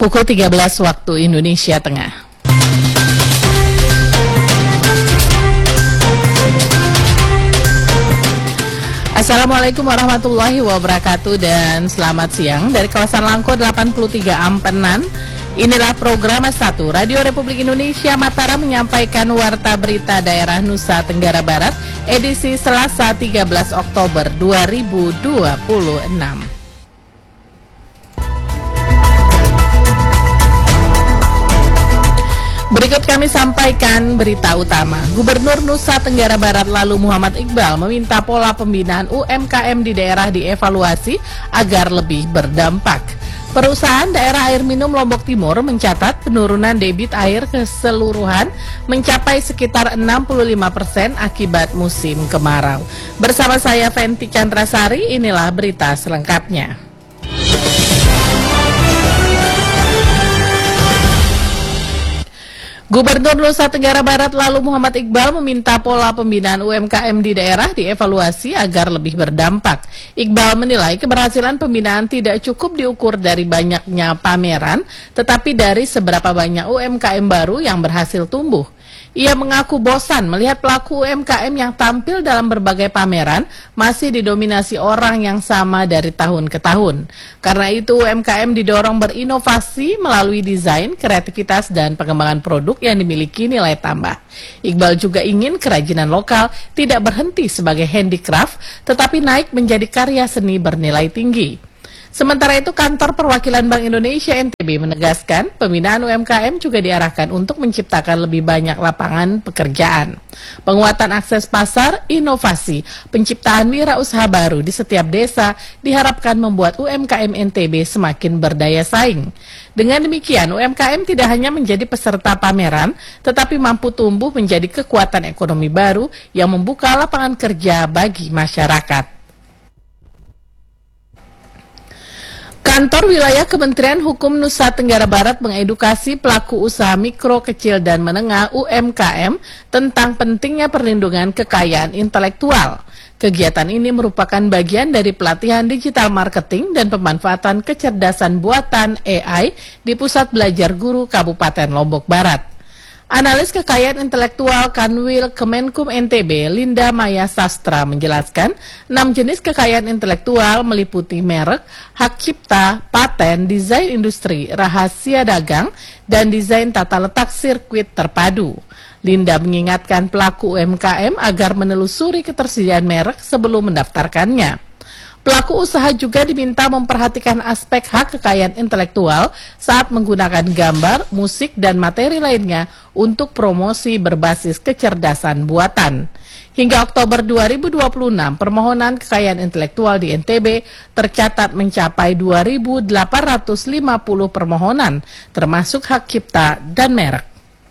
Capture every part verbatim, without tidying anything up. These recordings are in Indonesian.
pukul tiga belas waktu Indonesia Tengah. Assalamualaikum warahmatullahi wabarakatuh dan selamat siang dari kawasan Langko delapan puluh tiga Ampenan. Inilah program satu Radio Republik Indonesia Mataram menyampaikan Warta Berita Daerah Nusa Tenggara Barat edisi Selasa tiga belas Oktober dua ribu dua puluh enam. Berikut kami sampaikan berita utama. Gubernur Nusa Tenggara Barat lalu Muhammad Iqbal meminta pola pembinaan U M K M di daerah dievaluasi agar lebih berdampak. Perusahaan daerah air minum Lombok Timur mencatat penurunan debit air keseluruhan mencapai sekitar enam puluh lima persen akibat musim kemarau. Bersama saya Fenty Chandrasari, inilah berita selengkapnya. Gubernur Nusa Tenggara Barat lalu Muhammad Iqbal meminta pola pembinaan U M K M di daerah dievaluasi agar lebih berdampak. Iqbal menilai keberhasilan pembinaan tidak cukup diukur dari banyaknya pameran, tetapi dari seberapa banyak U M K M baru yang berhasil tumbuh. Ia mengaku bosan melihat pelaku U M K M yang tampil dalam berbagai pameran masih didominasi orang yang sama dari tahun ke tahun. Karena itu U M K M didorong berinovasi melalui desain, kreativitas, dan pengembangan produk yang dimiliki nilai tambah. Iqbal juga ingin kerajinan lokal tidak berhenti sebagai handicraft, tetapi naik menjadi karya seni bernilai tinggi. Sementara itu, Kantor Perwakilan Bank Indonesia N T B menegaskan pembinaan U M K M juga diarahkan untuk menciptakan lebih banyak lapangan pekerjaan. Penguatan akses pasar, inovasi, penciptaan wirausaha baru di setiap desa diharapkan membuat U M K M N T B semakin berdaya saing. Dengan demikian, U M K M tidak hanya menjadi peserta pameran, tetapi mampu tumbuh menjadi kekuatan ekonomi baru yang membuka lapangan kerja bagi masyarakat. Kantor Wilayah Kementerian Hukum Nusa Tenggara Barat mengedukasi pelaku usaha mikro, kecil, dan menengah U M K M tentang pentingnya perlindungan kekayaan intelektual. Kegiatan ini merupakan bagian dari pelatihan digital marketing dan pemanfaatan kecerdasan buatan A I di Pusat Belajar Guru Kabupaten Lombok Barat. Analis kekayaan intelektual Kanwil Kemenkum N T B, Linda Maya Sastra menjelaskan, enam jenis kekayaan intelektual meliputi merek, hak cipta, paten, desain industri, rahasia dagang, dan desain tata letak sirkuit terpadu. Linda mengingatkan pelaku U M K M agar menelusuri ketersediaan merek sebelum mendaftarkannya. Pelaku usaha juga diminta memperhatikan aspek hak kekayaan intelektual saat menggunakan gambar, musik, dan materi lainnya untuk promosi berbasis kecerdasan buatan. Hingga Oktober dua ribu dua puluh enam, permohonan kekayaan intelektual di N T B tercatat mencapai dua ribu delapan ratus lima puluh permohonan, termasuk hak cipta dan merek.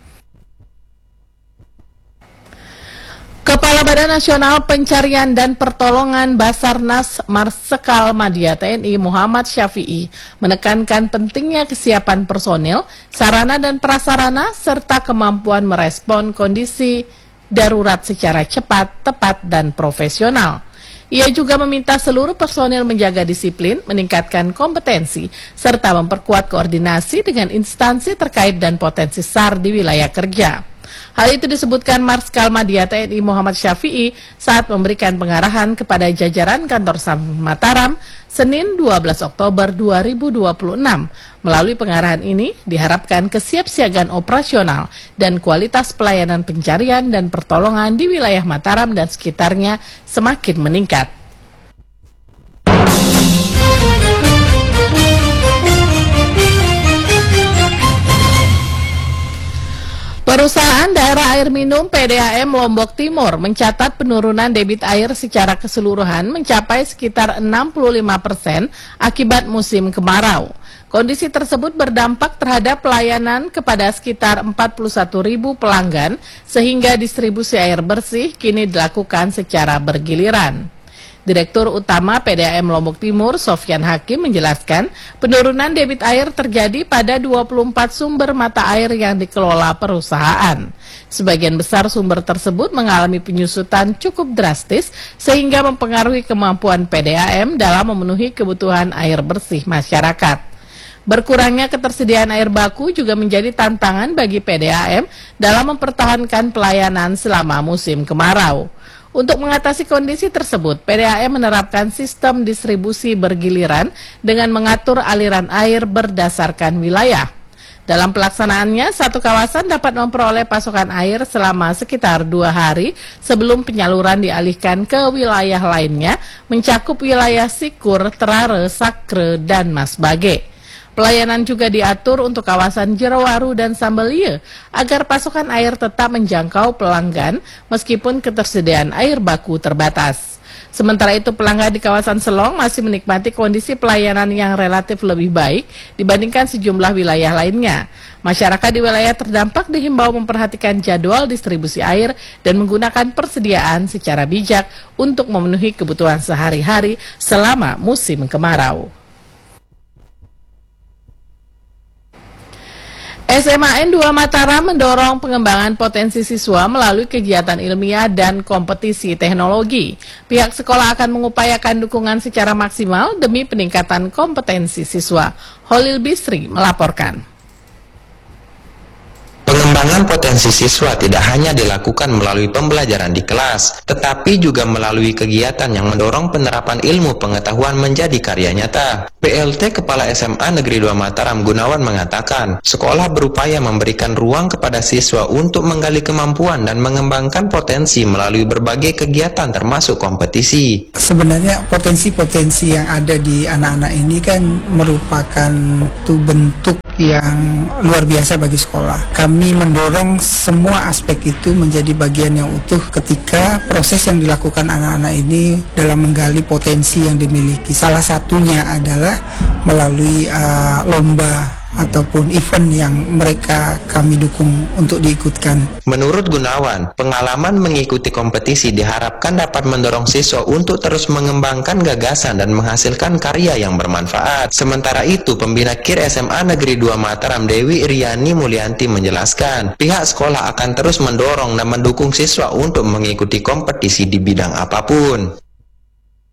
Kepala Badan Nasional Pencarian dan Pertolongan Basarnas Marsikal Madya T N I Muhammad Syafi'i menekankan pentingnya kesiapan personil, sarana dan prasarana, serta kemampuan merespon kondisi darurat secara cepat, tepat, dan profesional. Ia juga meminta seluruh personil menjaga disiplin, meningkatkan kompetensi, serta memperkuat koordinasi dengan instansi terkait dan potensi S A R di wilayah kerja. Hal itu disebutkan Marsikal Madya T N I Muhammad Syafi'i saat memberikan pengarahan kepada jajaran kantor S A M Mataram Senin dua belas Oktober dua ribu dua puluh enam. Melalui pengarahan ini diharapkan kesiapsiagaan operasional dan kualitas pelayanan pencarian dan pertolongan di wilayah Mataram dan sekitarnya semakin meningkat. Perusahaan daerah air minum P D A M Lombok Timur mencatat penurunan debit air secara keseluruhan mencapai sekitar enam puluh lima persen akibat musim kemarau. Kondisi tersebut berdampak terhadap pelayanan kepada sekitar empat puluh satu ribu pelanggan, sehingga distribusi air bersih kini dilakukan secara bergiliran. Direktur Utama P D A M Lombok Timur, Sofyan Hakim, menjelaskan penurunan debit air terjadi pada dua puluh empat sumber mata air yang dikelola perusahaan. Sebagian besar sumber tersebut mengalami penyusutan cukup drastis sehingga mempengaruhi kemampuan P D A M dalam memenuhi kebutuhan air bersih masyarakat. Berkurangnya ketersediaan air baku juga menjadi tantangan bagi P D A M dalam mempertahankan pelayanan selama musim kemarau. Untuk mengatasi kondisi tersebut, P D A M menerapkan sistem distribusi bergiliran dengan mengatur aliran air berdasarkan wilayah. Dalam pelaksanaannya, satu kawasan dapat memperoleh pasokan air selama sekitar dua hari sebelum penyaluran dialihkan ke wilayah lainnya, mencakup wilayah Sikur, Terare, Sakre, dan Masbage. Pelayanan juga diatur untuk kawasan Jerowaru dan Sambelie agar pasokan air tetap menjangkau pelanggan meskipun ketersediaan air baku terbatas. Sementara itu pelanggan di kawasan Selong masih menikmati kondisi pelayanan yang relatif lebih baik dibandingkan sejumlah wilayah lainnya. Masyarakat di wilayah terdampak dihimbau memperhatikan jadwal distribusi air dan menggunakan persediaan secara bijak untuk memenuhi kebutuhan sehari-hari selama musim kemarau. S M A N dua Mataram mendorong pengembangan potensi siswa melalui kegiatan ilmiah dan kompetisi teknologi. Pihak sekolah akan mengupayakan dukungan secara maksimal demi peningkatan kompetensi siswa. Holil Bisri melaporkan. Pengembangan potensi siswa tidak hanya dilakukan melalui pembelajaran di kelas, tetapi juga melalui kegiatan yang mendorong penerapan ilmu pengetahuan menjadi karya nyata. P L T Kepala S M A Negeri dua Mataram Gunawan mengatakan, sekolah berupaya memberikan ruang kepada siswa untuk menggali kemampuan dan mengembangkan potensi melalui berbagai kegiatan termasuk kompetisi. Sebenarnya potensi-potensi yang ada di anak-anak ini kan merupakan tuh bentuk yang luar biasa bagi sekolah. Kami mendorong semua aspek itu menjadi bagian yang utuh ketika proses yang dilakukan anak-anak ini dalam menggali potensi yang dimiliki. Salah satunya adalah melalui uh, lomba ataupun event yang mereka kami dukung untuk diikutkan. Menurut Gunawan, pengalaman mengikuti kompetisi diharapkan dapat mendorong siswa untuk terus mengembangkan gagasan dan menghasilkan karya yang bermanfaat. Sementara itu, pembina K I R S M A Negeri dua Mataram Dewi Iriani Mulyanti menjelaskan, pihak sekolah akan terus mendorong dan mendukung siswa untuk mengikuti kompetisi di bidang apapun.